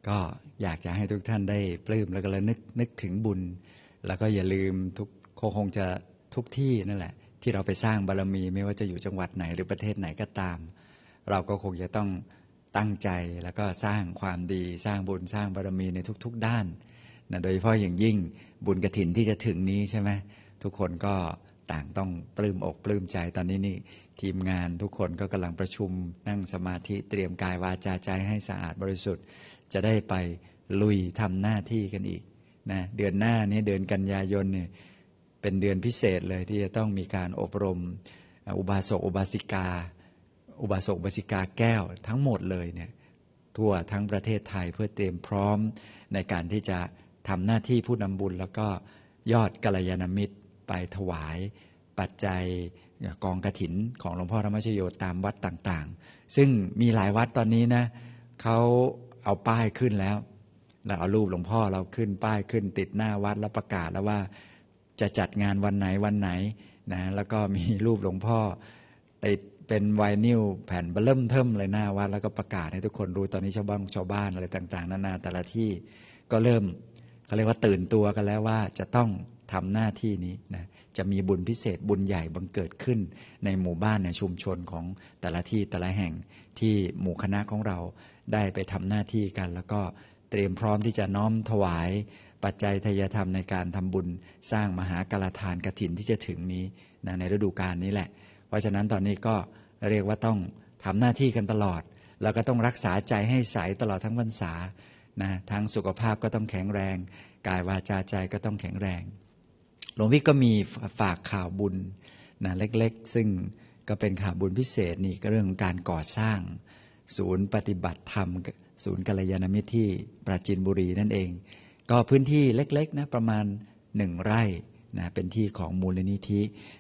ก็อยากจะให้ทุกท่านได้ปลื้มแล้วก็นึกถึงบุญแล้วก็อย่าลืมคงจะทุกที่นั่นแหละที่เราไปสร้างบารมีไม่ว่าจะอยู่จังหวัดไหนหรือประเทศไหนก็ตามเราก็คงจะต้องตั้งใจแล้วก็สร้างความดีสร้างบุญสร้างบารมีในทุกๆด้านนะโดยเฉพาะอย่างยิ่งบุญกฐินที่จะถึงนี้ใช่ไหมทุกคนก็ต่างต้องปลื้มอกปลื้มใจตอนนี้นี่ทีมงานทุกคนก็กำลังประชุมนั่งสมาธิเตรียมกายวาจาใจให้สะอาดบริสุทธิ์จะได้ไปลุยทำหน้าที่กันอีกนะเดือนหน้านี้เดือนกันยายนเนี่ยเป็นเดือนพิเศษเลยที่จะต้องมีการอบรมอุบาสกอุบาสิกาแก้วทั้งหมดเลยเนี่ยทั่วทั้งประเทศไทยเพื่อเตรียมพร้อมในการที่จะทำหน้าที่ผู้นำบุญแล้วก็ยอดกัลยาณมิตรไปถวายปัจจัยกองกฐินของหลวงพ่อธรรมชโยตามวัดต่างๆซึ่งมีหลายวัดตอนนี้นะเขาเอาป้ายขึ้นแล้วเอารูปหลวงพ่อเราขึ้นป้ายขึ้นติดหน้าวัดแล้วประกาศแล้วว่าจะจัดงานวันไหนนะแล้วก็มีรูปหลวงพ่อติดเป็นไวนิลแผ่นเบิ่มเทิ่มเลยหน้าวัดแล้วก็ประกาศให้ทุกคนรู้ตอนนี้ชาวบ้านอะไรต่างๆนานาแต่ละที่ก็เริ่มเขาเรียกว่าตื่นตัวกันแล้วว่าจะต้องทำหน้าที่นี้นะจะมีบุญพิเศษบุญใหญ่บังเกิดขึ้นในหมู่บ้านในชุมชนของแต่ละที่แต่ละแห่งที่หมู่คณะของเราได้ไปทำหน้าที่กันแล้วก็เตรียมพร้อมที่จะน้อมถวายปัจจัยทายธรรมในการทำบุญสร้างมหากาลทานกฐินที่จะถึงนี้นะในฤดูกาลนี้แหละเพราะฉะนั้นตอนนี้ก็เรียกว่าต้องทำหน้าที่กันตลอดแล้วก็ต้องรักษาใจให้ใสตลอดทั้งพรรษานะทั้งสุขภาพก็ต้องแข็งแรงกายวาจาใจก็ต้องแข็งแรงหลวงพี่ก็มีฝากข่าวบุญนะเล็กๆซึ่งก็เป็นข่าวบุญพิเศษนี่ก็เรื่องของการก่อสร้างศูนย์ปฏิบัติธรรมศูนย์กัลยาณมิตรที่ปราจีนบุรีนั่นเองก็พื้นที่เล็กๆนะประมาณ1 ไร่นะเป็นที่ของมูลนิธิ